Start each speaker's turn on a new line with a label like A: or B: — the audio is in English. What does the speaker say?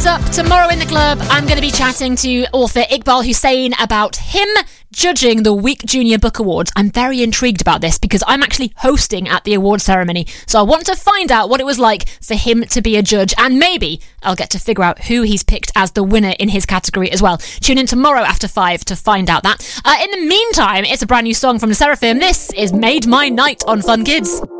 A: up, tomorrow in the club, I'm going to be chatting to author Iqbal Hussein about him judging the Week Junior Book Awards. I'm very intrigued about this because I'm actually hosting at the award ceremony, so I want to find out what it was like for him to be a judge, and maybe I'll get to figure out who he's picked as the winner in his category as well. Tune in tomorrow after 5 to find out that. In the meantime, it's a brand new song from the Seraphim. This is Made My Night on Fun Kids.